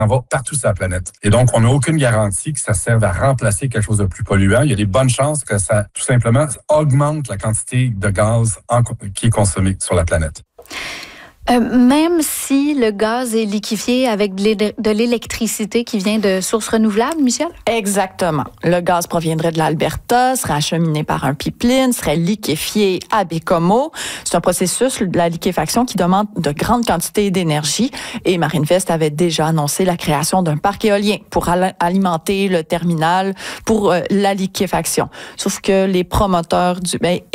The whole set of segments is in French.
On va partout sur la planète. Et donc, on n'a aucune garantie que ça serve à remplacer quelque chose de plus polluant. Il y a des bonnes chances que ça, tout simplement, augmente la quantité de gaz qui est consommée sur la planète. Même si le gaz est liquéfié avec de l'électricité qui vient de sources renouvelables, Michel? Exactement. Le gaz proviendrait de l'Alberta, serait acheminé par un pipeline, serait liquéfié à Baie-Comeau. C'est un processus de la liquéfaction qui demande de grandes quantités d'énergie et Marinvest avait déjà annoncé la création d'un parc éolien pour alimenter le terminal pour la liquéfaction. Sauf que les promoteurs du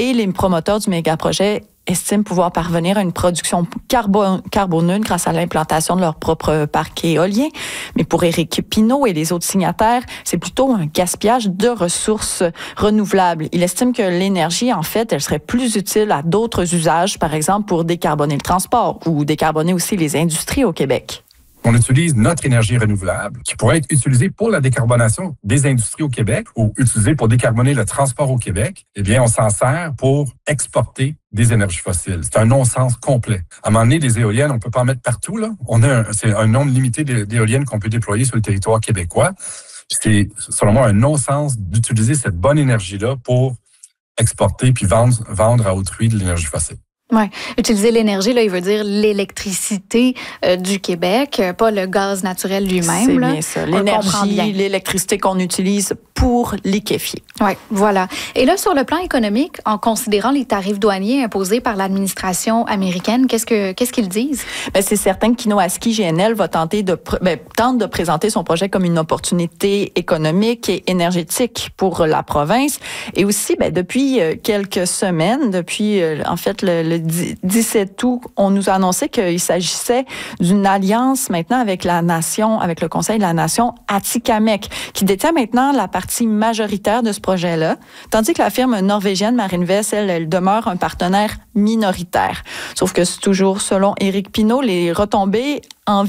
méga-projet estiment pouvoir parvenir à une production carboneuse grâce à l'implantation de leur propre parc éolien. Mais pour Éric Pinault et les autres signataires, c'est plutôt un gaspillage de ressources renouvelables. Il estime que l'énergie, en fait, elle serait plus utile à d'autres usages, par exemple pour décarboner le transport ou décarboner aussi les industries au Québec. On utilise notre énergie renouvelable qui pourrait être utilisée pour la décarbonation des industries au Québec ou utilisée pour décarboner le transport au Québec. Eh bien, on s'en sert pour exporter des énergies fossiles. C'est un non-sens complet. À un moment donné, des éoliennes, on peut pas en mettre partout, là. C'est un nombre limité d'éoliennes qu'on peut déployer sur le territoire québécois. C'est, selon moi, un non-sens d'utiliser cette bonne énergie-là pour exporter puis vendre à autrui de l'énergie fossile. Oui. Utiliser l'énergie, là, il veut dire l'électricité du Québec, pas le gaz naturel lui-même. C'est là. bien ça. L'énergie, l'électricité qu'on utilise pour liquéfier. Oui, voilà. Et là, sur le plan économique, en considérant les tarifs douaniers imposés par l'administration américaine, qu'est-ce qu'ils disent? Bien, c'est certain que Kinoaski GNL va tente de présenter son projet comme une opportunité économique et énergétique pour la province. Et aussi, depuis quelques semaines, depuis en fait le 17 août, on nous a annoncé qu'il s'agissait d'une alliance maintenant avec la nation, avec le Conseil de la Nation Atikamekw, qui détient maintenant la partie majoritaire de ce projet-là, tandis que la firme norvégienne Marinvest, elle demeure un partenaire minoritaire. Sauf que c'est toujours, selon Éric Pinault, les retombées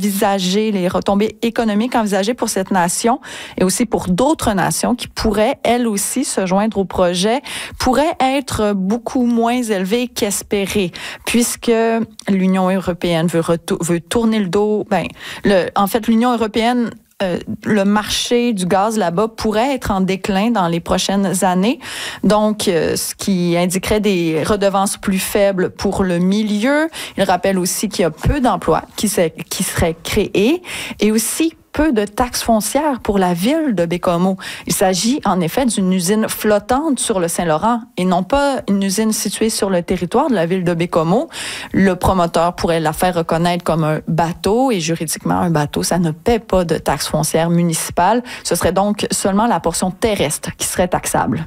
économiques envisagées pour cette nation et aussi pour d'autres nations qui pourraient, elles aussi, se joindre au projet, pourraient être beaucoup moins élevées qu'espérées, puisque l'Union européenne veut tourner le dos. L'Union européenne, le marché du gaz là-bas pourrait être en déclin dans les prochaines années. Donc, ce qui indiquerait des redevances plus faibles pour le milieu. Il rappelle aussi qu'il y a peu d'emplois qui seraient créés et aussi peu de taxes foncières pour la ville de Baie-Comeau. Il s'agit en effet d'une usine flottante sur le Saint-Laurent et non pas une usine située sur le territoire de la ville de Baie-Comeau. Le promoteur pourrait la faire reconnaître comme un bateau et juridiquement, un bateau, ça ne paie pas de taxes foncières municipales. Ce serait donc seulement la portion terrestre qui serait taxable.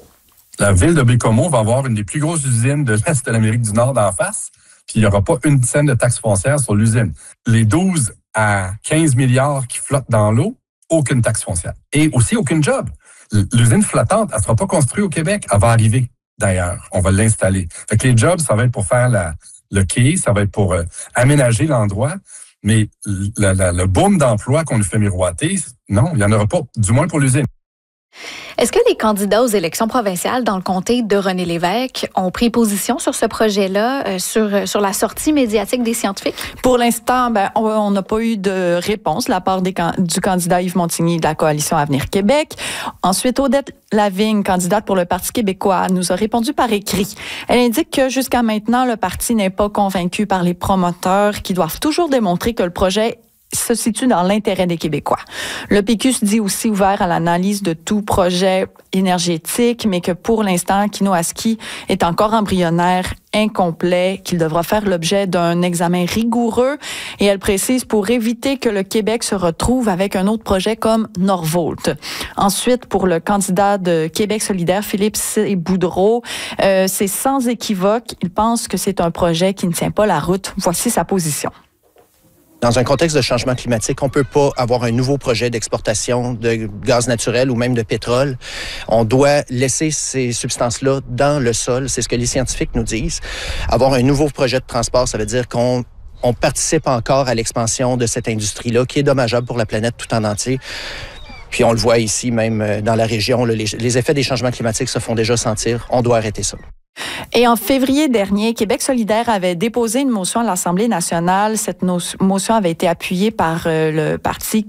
La ville de Baie-Comeau va avoir une des plus grosses usines de l'Est de l'Amérique du Nord d'en face, puis il n'y aura pas une scène de taxes foncières sur l'usine. Les 12 à 15 milliards qui flottent dans l'eau, aucune taxe foncière. Et aussi aucune job. L'usine flottante, elle ne sera pas construite au Québec. Elle va arriver d'ailleurs. On va l'installer. Fait que les jobs, ça va être pour faire le quai, ça va être pour aménager l'endroit. Mais le boom d'emploi qu'on lui fait miroiter, non, il n'y en aura pas, du moins pour l'usine. Est-ce que les candidats aux élections provinciales dans le comté de René-Lévesque ont pris position sur ce projet-là, sur la sortie médiatique des scientifiques? Pour l'instant, on n'a pas eu de réponse de la part du candidat Yves Montigny de la Coalition Avenir Québec. Ensuite, Odette Lavigne, candidate pour le Parti québécois, nous a répondu par écrit. Elle indique que jusqu'à maintenant, le parti n'est pas convaincu par les promoteurs qui doivent toujours démontrer que le projet se situe dans l'intérêt des Québécois. Le PQ se dit aussi ouvert à l'analyse de tout projet énergétique, mais que pour l'instant, Kinoaski est encore embryonnaire, incomplet, qu'il devra faire l'objet d'un examen rigoureux. Et elle précise pour éviter que le Québec se retrouve avec un autre projet comme Norvolt. Ensuite, pour le candidat de Québec solidaire, Philippe C. Boudreau, c'est sans équivoque. Il pense que c'est un projet qui ne tient pas la route. Voici sa position. Dans un contexte de changement climatique, on peut pas avoir un nouveau projet d'exportation de gaz naturel ou même de pétrole. On doit laisser ces substances-là dans le sol. C'est ce que les scientifiques nous disent. Avoir un nouveau projet de transport, ça veut dire qu'on participe encore à l'expansion de cette industrie-là, qui est dommageable pour la planète tout en entier. Puis on le voit ici, même dans la région, les effets des changements climatiques se font déjà sentir. On doit arrêter ça. Et en février dernier, Québec solidaire avait déposé une motion à l'Assemblée nationale. Cette motion avait été appuyée par le Parti